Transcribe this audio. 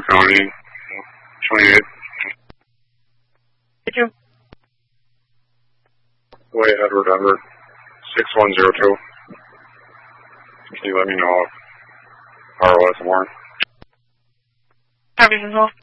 County, 28. Thank you. Way Edward Denver, 6102. Can you let me know if ROS more? Harvey's involved.